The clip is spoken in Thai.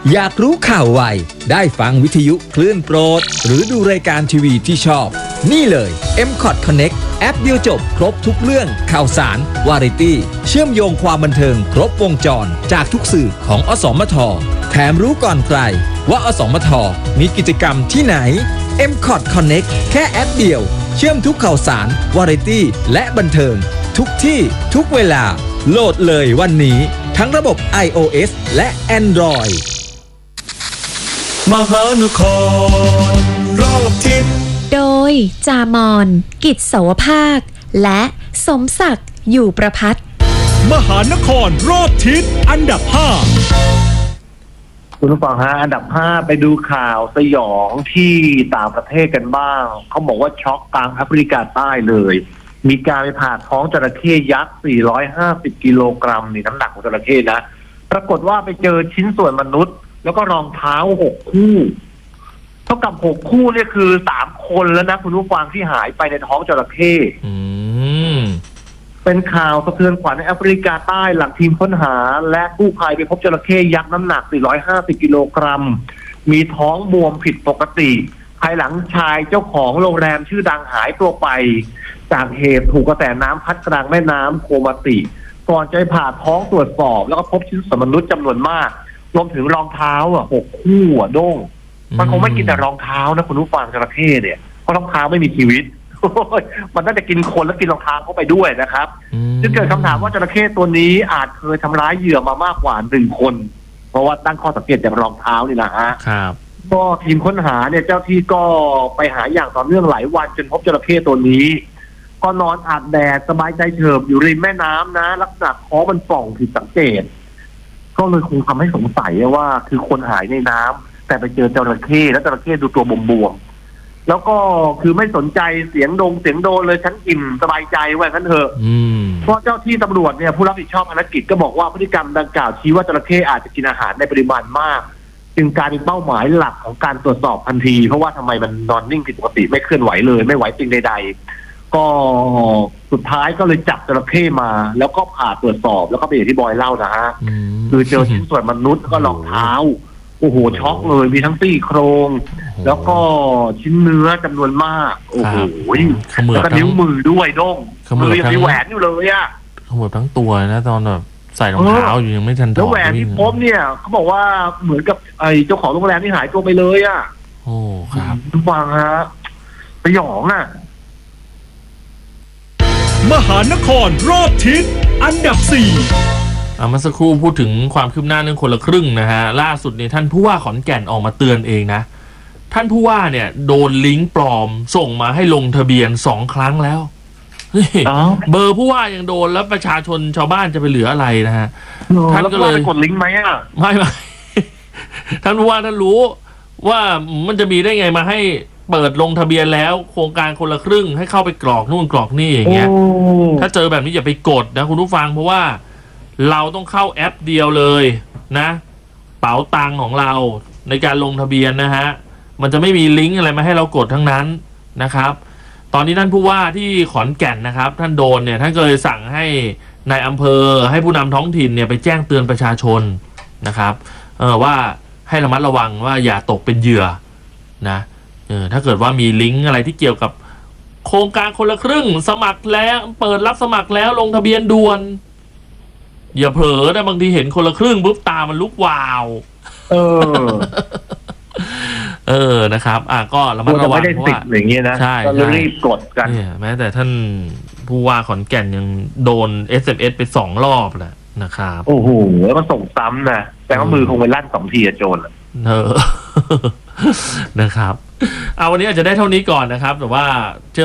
อยากรู้ข่าวไวได้ฟังวิทยุคลื่นโปรดหรือดูรายการทีวีที่ชอบ นี่เลย M-Cot Connect แอปเดียวจบครบทุกเรื่องข่าวสาร วาไรตี้ เชื่อมโยงความบันเทิงครบวงจรจากทุกสื่อของอสมท แถมรู้ก่อนใครว่าอสมท มีกิจกรรมที่ไหน M-Cot Connect แค่แอปเดียวเชื่อมทุกข่าวสาร วาไรตี้ และบันเทิง ทุกที่ทุกเวลาโหลดเลยวันนี้ทั้งระบบ iOS และ Android มหานครรอบทิศโดยจามอนกิจโสภาคและสมศักดิ์อยู่ประพัฒน์มหานครรอบทิศอันดับ5 คุณผู้ฟังฮะอันดับ5ไปดูข่าวสยองที่ต่างประเทศกันบ้างเขาบอกว่าช็อกกลางแอฟริกาใต้เลยมีการไปผ่าท้องจระเข้ยักษ์450กิโลกรัมนี่น้ำหนักของจระเข้นะปรากฏว่าไปเจอชิ้นส่วนมนุษย์แล้วก็รองเท้า6คู่เท่ากับ6คู่นี่คือ3คนแล้วนะคุณผู้ฟังที่หายไปในท้องจระเข้เป็นข่าวสะเทือนขวัญในแอฟริกาใต้หลังทีมค้นหาและกู้ภัยไปพบจระเข้ยักษ์น้ำหนัก450กิโลกรัมมีท้องบวมผิดปกติภายหลังชายเจ้าของโรงแรมชื่อดังหายตัวไปจากเหตุถูกกระแสน้ำพัดกลางแม่น้ำโคมาติก่อนจะผ่าท้องตรวจสอบแล้วก็พบชิ้นส่วนมนุษย์จำนวนมากรวมถึงรองเท้า6คู่โด้งมันคงไม่กินแต่รองเท้านะคุณผู้ฟังจระเข้เนี่ยเพราะรองเท้าไม่มีชีวิต มันน่าจะกินคนแล้วกินรองเท้าเข้าไปด้วยนะครับจึงเกิดคำถามว่าจระเข้ตัวนี้อาจเคยทำร้ายเหยื่อมามากกว่า1คนเพราะว่าตั้งข้อสังเกตจากรองเท้านี่นะฮะครับก็ทีมค้นหาเนี่ยเจ้าที่ก็ไปหาอย่างต่อเนื่องหลายวันจนพบจระเข้ตัวนี้ก็นอนอาบแดดสบายใจเฉิบอยู่ริมแม่น้ำนะลักษณะท้องมันป่องผิดสังเกตก็เลยคงทำให้สงสัยว่าคือคนหายในน้ำแต่ไปเจอจระเข้แล้วจระเข้ดูตัวบวมๆแล้วก็คือไม่สนใจเสียงโดนเลยฉันอิ่มสบายใจไว้กันเถอะเพราะเจ้าที่ตำรวจเนี่ยผู้รับผิดชอบภารกิจก็บอกว่าพฤติกรรมดังกล่าวชี้ว่าจระเข้อาจจะกินอาหารในปริมาณมากจึงการเป็นเป้าหมายหลักของการตรวจสอบทันทีเพราะว่าทำไมมันนอนนิ่งผิดปกติไม่เคลื่อนไหวเลยไม่ไหวสิ่งใดๆก็สุดท้ายก็เลยจับจระเข้มาแล้วก็ผ่าตรวจสอบแล้วก็เป็นอย่างที่บอยเล่านะฮะคือเจอชิ้นส่วนมนุษย์แล้วก็รองเท้าโอ้โหช็อกเลยมีทั้งซี่โครงแล้วก็ชิ้นเนื้อจำนวนมากโอ้โหแล้วก็นิ้วมือด้วยด้งมือยังมีแหวนอยู่เลยอะขมวดทั้งตัวนะตอนแบบใส่รองเท้าอยู่ยังไม่ทันถอดแล้วแหวนที่พบเนี่ยเขาบอกว่าเหมือนกับไอ้เจ้าของโรงแรมที่หายตัวไปเลยอะโอ้ครับทุกฟังฮะสยองอะมหานครรอบทิศอันดับ4 เมื่อสักครู่พูดถึงความคืบหน้าเรื่องคนละครึ่งนะฮะล่าสุดเนี่ยท่านผู้ว่าขอนแก่นออกมาเตือนเองนะท่านผู้ว่าเนี่ยโดนลิงก์ปลอมส่งมาให้ลงทะเบียน2ครั้งแล้วเบอร์ผู้ว่ายังโดนแล้วประชาชนชาวบ้านจะไปเหลืออะไรนะฮะท่านก็เลยกดลิงก์ไหมอ่ะไม่ท่านผู้ว่าท่านรู้ว่ามันจะมีได้ไงมาให้เปิดลงทะเบียนแล้วโครงการคนละครึ่งให้เข้าไปกรอกนู่นกรอกนี่อย่างเงี้ยถ้าเจอแบบนี้อย่าไปกดนะคุณผู้ฟังเพราะว่าเราต้องเข้าแอปเดียวเลยนะเป๋าตังของเราในการลงทะเบียนนะฮะมันจะไม่มีลิงก์อะไรมาให้เรากดทั้งนั้นนะครับตอนนี้ท่านผู้ว่าที่ขอนแก่นนะครับท่านโดนเนี่ยท่านก็เลยสั่งให้นายอำเภอให้ผู้นำท้องถิ่นเนี่ยไปแจ้งเตือนประชาชนนะครับว่าให้ระมัดระวังว่าอย่าตกเป็นเหยื่อนะถ้าเกิดว่ามีลิงก์อะไรที่เกี่ยวกับโครงการคนละครึ่งสมัครแล้วเปิดรับสมัครแล้วลงทะเบียนด่วนอย่าเผลอนะบางทีเห็นคนละครึ่งปุ๊บตามันลุกวาวนะครับก็ระมัดระวังเพราะว่าอย่างเงี้ยนะก็รีบกดกันแม้แต่ท่านผู้ว่าขอนแก่นยังโดน SMS ไป2รอบแหละนะครับโอ้โหแล้วมันส่งซ้ำนะแต่ว่ามือคงไปลั่น2ทีโจรนะครับวันนี้อาจจะได้เท่านี้ก่อนนะครับแต่ว่า